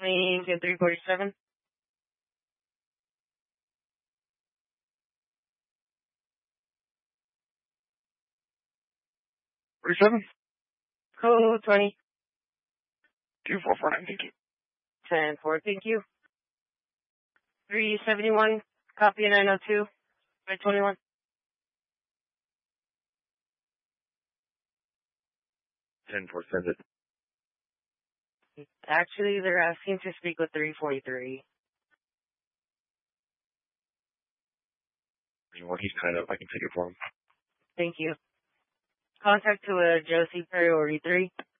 Main to 347. 47? Code 20. 2449, thank you. 10-4, thank you. 371, copy 902, 521. Send it. Actually, they're asking to speak with 343. Well, he's tied up. I can take it for him. Thank you. Contact to a Josie Priority 3.